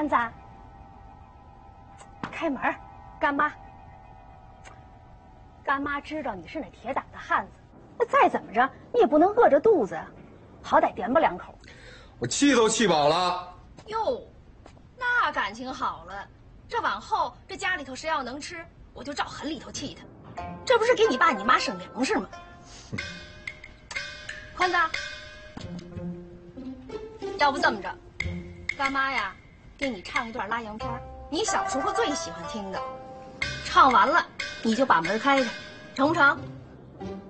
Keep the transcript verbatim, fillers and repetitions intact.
宽子，开门，干妈。干妈知道你是那铁打的汉子，那再怎么着你也不能饿着肚子呀，好歹点吧两口。 我气都气饱了。 哟，那感情好了，这往后这家里头谁要能吃，我就照狠里头气他。这不是给你爸你妈省粮食吗？宽子，要不这么着，干妈呀，给你唱一段拉洋片，你小时候最喜欢听的。唱完了，你就把门开开，成不成？